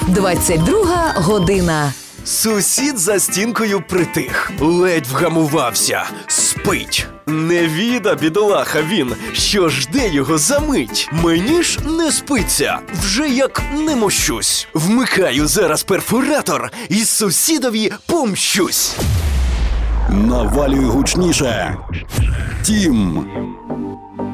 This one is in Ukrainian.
22 година. Сусід за стінкою притих, ледь вгамувався, спить. Не віда, бідолаха він, що жде його за мить. Мені ж не спиться, вже як не мощусь. Вмикаю зараз перфоратор і сусідові помщусь. Навалюй гучніше. Тім.